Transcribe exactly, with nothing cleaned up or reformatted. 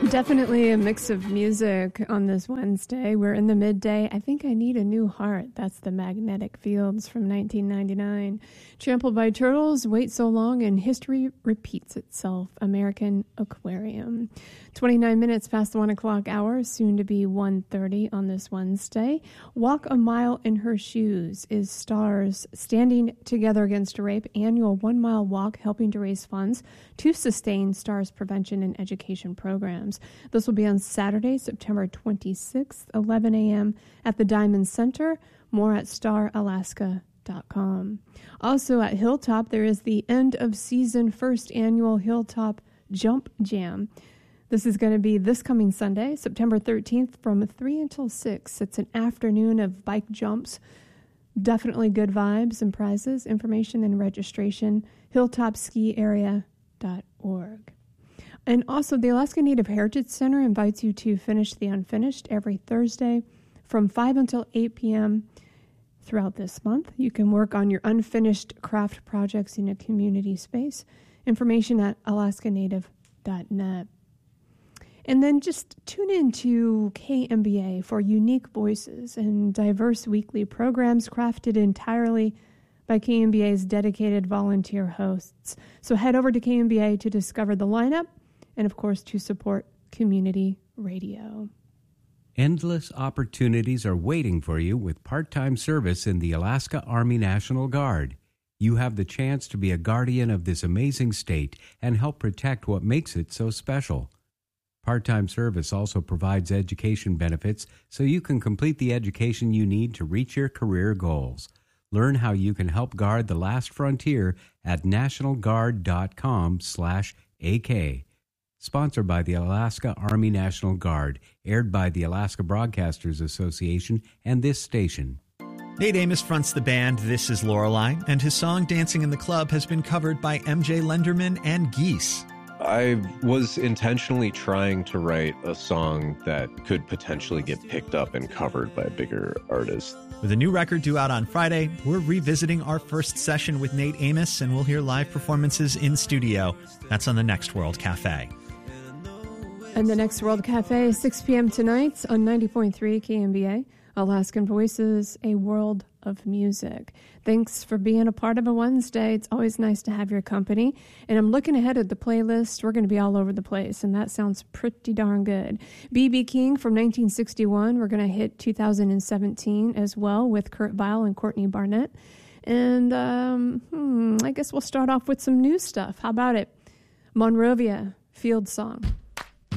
Definitely a mix of music on this Wednesday. We're in the midday. I Think I Need a New Heart. That's the Magnetic Fields from nineteen ninety-nine. Trampled by Turtles, Wait So Long, and History Repeats Itself. American Aquarium. twenty-nine minutes past the one o'clock hour, soon to be one thirty on this Wednesday. Walk a Mile in Her Shoes is STARS Standing Together Against Rape annual one-mile walk helping to raise funds to sustain STARS prevention and education programs. This will be on Saturday, September twenty-sixth, eleven a.m. at the Diamond Center. More at star alaska dot com. Also at Hilltop, there is the end of season first annual Hilltop Jump Jam. This is going to be this coming Sunday, September thirteenth, from three until six. It's an afternoon of bike jumps. Definitely good vibes and prizes. Information and registration, hilltop ski area dot org. And also, the Alaska Native Heritage Center invites you to Finish the Unfinished every Thursday from five until eight p.m. throughout this month. You can work on your unfinished craft projects in a community space. Information at alaska native dot net. And then just tune in to K M B A for unique voices and diverse weekly programs crafted entirely by K M B A's dedicated volunteer hosts. So head over to K M B A to discover the lineup and, of course, to support community radio. Endless opportunities are waiting for you with part-time service in the Alaska Army National Guard. You have the chance to be a guardian of this amazing state and help protect what makes it so special. Part-time service also provides education benefits so you can complete the education you need to reach your career goals. Learn how you can help guard the last frontier at national guard dot com slash A K. Sponsored by the Alaska Army National Guard, aired by the Alaska Broadcasters Association and this station. Nate Amos fronts the band This Is Lorelei, and his song Dancing in the Club has been covered by M J Lenderman and Geese. I was intentionally trying to write a song that could potentially get picked up and covered by a bigger artist. With a new record due out on Friday, we're revisiting our first session with Nate Amos, and we'll hear live performances in studio. That's on the Next World Cafe. And the Next World Cafe, six p.m. tonight on ninety point three K M B A. Alaskan Voices, a world of music. Thanks for being a part of a Wednesday. It's always nice to have your company. And I'm looking ahead at the playlist. We're going to be all over the place, and that sounds pretty darn good. B B. King from nineteen sixty-one. We're going to hit two thousand seventeen as well with Kurt Vile and Courtney Barnett. And um, hmm, I guess we'll start off with some new stuff. How about it? Monrovia, Field Song.